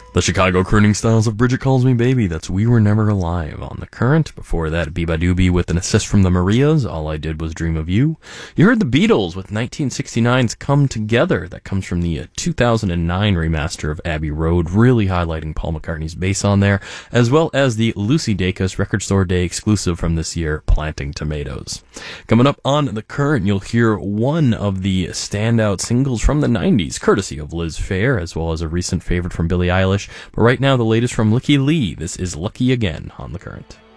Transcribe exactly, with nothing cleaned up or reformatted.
The Chicago crooning styles of Bridget Calls Me Baby, that's We Were Never Alive on The Current. Before that, Biba Doobie with an assist from the Marias, All I Did Was Dream of You. You heard the Beatles with nineteen sixty-nine's Come Together, that comes from the uh, two thousand nine remaster of Abbey Road, really highlighting Paul McCartney's bass on there, as well as the Lucy Dacus Record Store Day exclusive from this year, Planting Tomatoes. Coming up on The Current, you'll hear one of the standout singles from the nineties, courtesy of Liz Phair, as well as a recent favorite from Billie Eilish. But right now, the latest from Licky Lee. This is Lucky Again on The Current.